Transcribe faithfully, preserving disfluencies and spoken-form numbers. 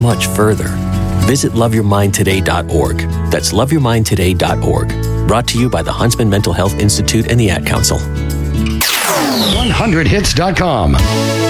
much further. Visit love your mind today dot org. That's love your mind today dot org. Brought to you by the Huntsman Mental Health Institute and the Ad Council. one hundred hits dot com.